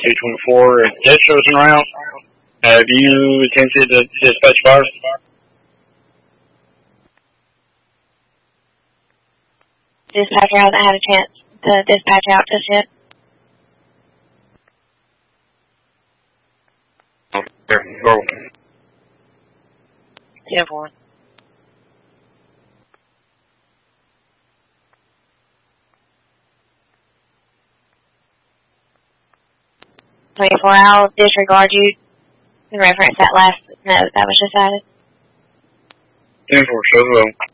224, dead shows en route. Have you attempted to dispatch fire? Dispatcher hasn't had a chance to dispatch out just yet. Okay, go. 10-4. I'll disregard you and reference that last note that was just added. 10-4, shows well.